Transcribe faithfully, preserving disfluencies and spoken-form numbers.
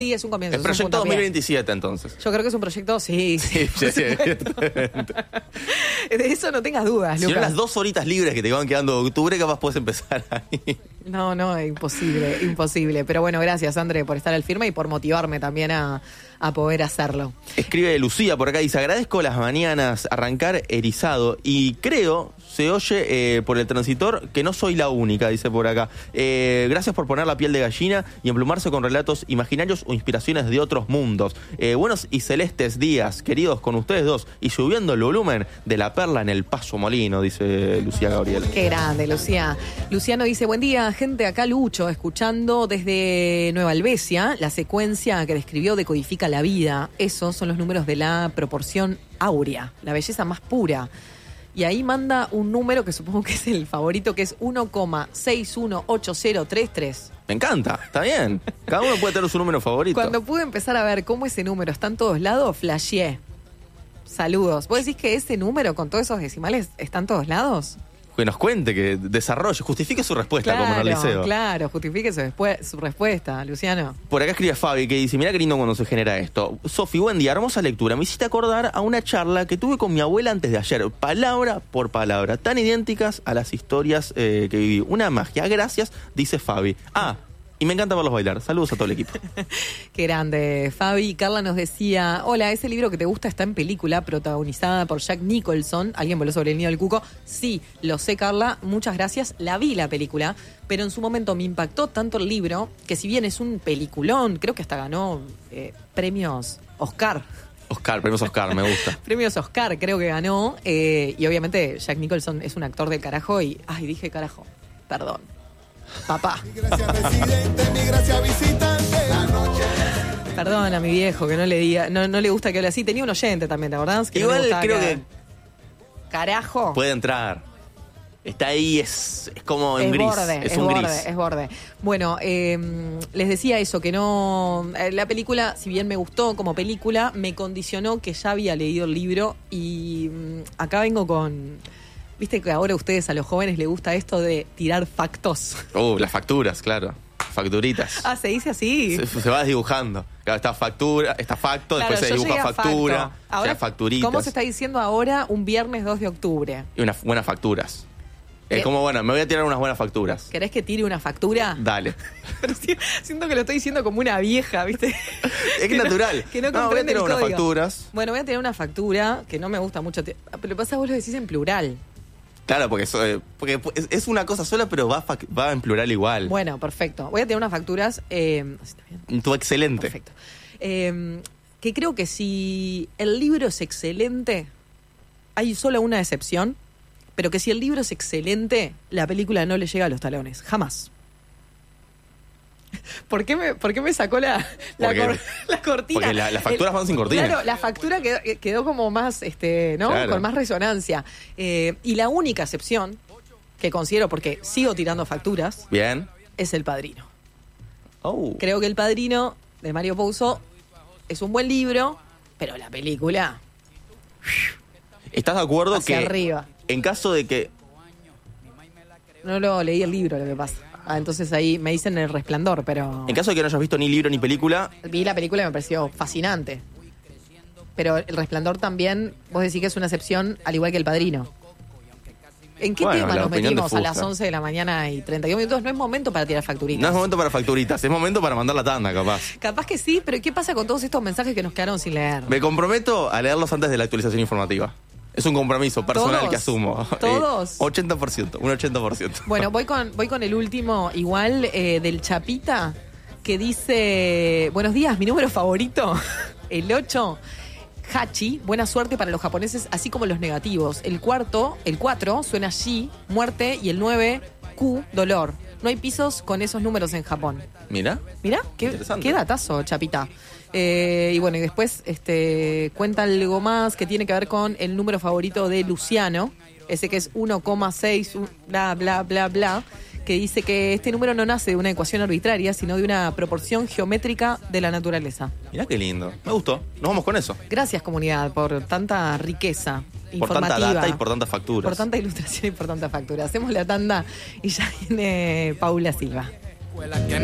Sí, es un comienzo. El proyecto dos mil veintisiete, entonces. Yo creo que es un proyecto, sí. Sí, sí, sí, evidentemente. De eso no tengas dudas, Si Lucas. no, las dos horitas libres que te van quedando de octubre, capaz puedes empezar ahí. No, no, imposible, imposible. Pero bueno, gracias, André, por estar al firme y por motivarme también a, a poder hacerlo. Escribe Lucía por acá, dice, agradezco las mañanas arrancar erizado y creo, se oye eh, por el transitor, que no soy la única, dice por acá. Eh, gracias por poner la piel de gallina y emplumarse con relatos imaginarios o inspiraciones de otros mundos. Eh, buenos y celestes días, queridos, con ustedes dos y subiendo el volumen de la perla en el Paso Molino, dice Lucía Gabriel. Qué grande, Lucía. Luciano dice, buen día, gente, acá Lucho, escuchando desde Nueva Albesia, la secuencia que describió decodifica la vida. Esos son los números de la proporción áurea, la belleza más pura. Y ahí manda un número que supongo que es el favorito, que es uno coma seis uno ocho cero tres tres. Me encanta, está bien. Cada uno puede tener su número favorito. Cuando pude empezar a ver cómo ese número está en todos lados, flasheé. Saludos. ¿Vos decís que ese número con todos esos decimales está en todos lados? Que nos cuente, que desarrolle, justifique su respuesta, Claro, como en el liceo. claro, justifique su, después, su respuesta, Luciano. Por acá escribe Fabi, que dice, mirá qué lindo cuando se genera esto. Sofi, buen día, hermosa lectura. Me hiciste acordar a una charla que tuve con mi abuela antes de ayer, palabra por palabra, tan idénticas a las historias eh, que viví. Una magia, gracias, dice Fabi. Ah, y me encanta verlos bailar. Saludos a todo el equipo. Qué grande, Fabi. Carla nos decía, hola, ese libro que te gusta está en película, protagonizada por Jack Nicholson. ¿Alguien voló sobre el nido del cuco? Sí, lo sé, Carla, muchas gracias. La vi la película, pero en su momento me impactó tanto el libro, que si bien es un peliculón, creo que hasta ganó eh, premios Oscar. Oscar, premios Oscar, me gusta. Premios Oscar creo que ganó, eh, y obviamente Jack Nicholson es un actor del carajo y, ay, dije carajo, perdón. Papá. Mi gracia residente, mi gracia visitante. La noche. Perdón a mi viejo que no le diga, no, no le gusta que hable así. Tenía un oyente también, ¿te acordás? Que Igual no le gustaba creo que... que Carajo. puede entrar. Está ahí, es, es como en es gris. borde, es es un borde, gris. es borde. Bueno, eh, les decía eso, que no... eh, La película, si bien me gustó como película, me condicionó que ya había leído el libro y mm, acá vengo con... Viste que ahora a ustedes, a los jóvenes, les gusta esto de tirar factos. Uh, las facturas, claro. Facturitas. Ah, ¿se dice así? Se, se va dibujando. Claro, está factura, está facto, Claro, después se yo llegué dibuja a factura, facto. Ahora, ya facturitas. ¿cómo se está diciendo ahora un viernes dos de octubre? Y unas buenas facturas. Es ¿Qué? como, bueno, me voy a tirar unas buenas facturas. ¿Querés que tire una factura? Dale. Pero sí, siento que lo estoy diciendo como una vieja, ¿viste? Es que no- natural. que no No, voy a comprende tirar el unas código. facturas. Bueno, voy a tener una factura que no me gusta mucho. Te- Pero pasa, vos lo decís en plural. Claro, porque, so- eh, porque es, es una cosa sola, pero va, fac- va en plural igual. Bueno, perfecto. Voy a tener unas facturas... Eh, ¿está bien? Tú excelente. Perfecto. Eh, que creo que si el libro es excelente, hay solo una excepción, pero que si el libro es excelente, la película no le llega a los talones. Jamás. ¿Por qué me, por qué me sacó la, la, Porque- cor- la cortina? porque la- las facturas El- van sin cortina. Claro, la factura quedó, quedó como más, este, ¿no? Claro. Con más resonancia. Eh, y la única excepción que considero, porque sigo tirando facturas, Bien. es El Padrino. Oh. Creo que El Padrino de Mario Puzo es un buen libro, pero la película ¿Estás de acuerdo hacia que arriba. en caso de que... No lo leí el libro, lo que pasa. Ah, entonces ahí me dicen El Resplandor, pero En caso de que no hayas visto ni libro ni película, vi la película y me pareció fascinante. Pero El Resplandor también, vos decís que es una excepción, al igual que El Padrino. ¿En qué Bueno, tema la nos opinión de metimos a las Fuster. once de la mañana y treinta y un minutos? No es momento para tirar facturitas. no es momento para facturitas, es momento para mandar la tanda, capaz. Capaz que sí, pero ¿qué pasa con todos estos mensajes que nos quedaron sin leer? Me comprometo a leerlos antes de la actualización informativa. Es un compromiso personal ¿Todos? que asumo. ¿Todos? Eh, ochenta por ciento, un ochenta por ciento. Bueno, voy con, voy con el último, igual, eh, del Chapita, que dice, buenos días, mi número favorito, el ocho, Hachi, buena suerte para los japoneses, así como los negativos. El cuarto, el cuatro, suena Shi, muerte, y el nueve, Q, dolor. No hay pisos con esos números en Japón. Mira. Mirá, qué, Interesante. qué datazo, Chapita. Eh, y bueno, y después este, cuenta algo más que tiene que ver con el número favorito de Luciano, ese que es uno coma seis, bla, bla, bla, bla, que dice que este número no nace de una ecuación arbitraria, sino de una proporción geométrica de la naturaleza. Mirá qué lindo. Me gustó. Nos vamos con eso. Gracias, comunidad, por tanta riqueza Por informativa. tanta data y por tantas facturas. Por tanta ilustración y por tanta factura. Hacemos la tanda y ya viene Paula Silva.